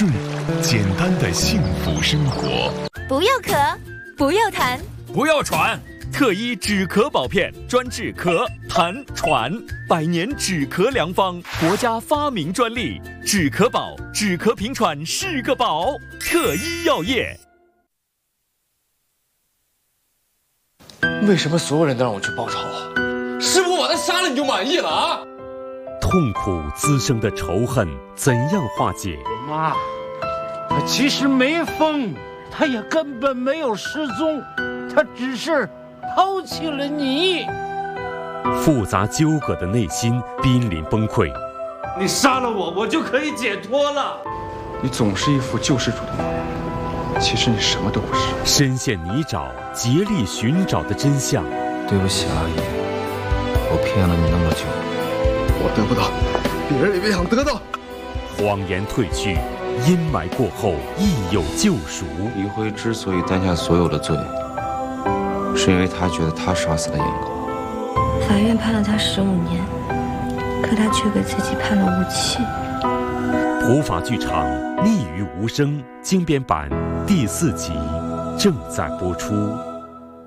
众，简单的幸福生活。 不要咳，不要痰， 不要喘。特一止咳宝片，专治咳、痰、喘，100年止咳良方，国家发明专利。止咳宝，止咳平喘是个宝。特一药业。 为什么所有人都让我去报仇？是不是我把他杀了你就满意了啊？ 痛苦滋生的仇恨怎样化解？ 妈，他其实没疯，他也根本没有失踪，他只是抛弃了你。 复杂纠葛的内心濒临崩溃。 你杀了我，我就可以解脱了。 你总是一副救世主的模样，其实你什么都不是。 深陷泥沼，竭力寻找的真相。 对不起，阿姨，我骗了你那么久。 我得不到，别人也别想得到。 谎言褪去，阴霾过后亦有救赎。 李辉之所以担下所有的罪，是因为他觉得他杀死了严高。 法院判了他15年，可他却给自己判了无期。 普法剧场《溺于无声》精编版第4集正在播出。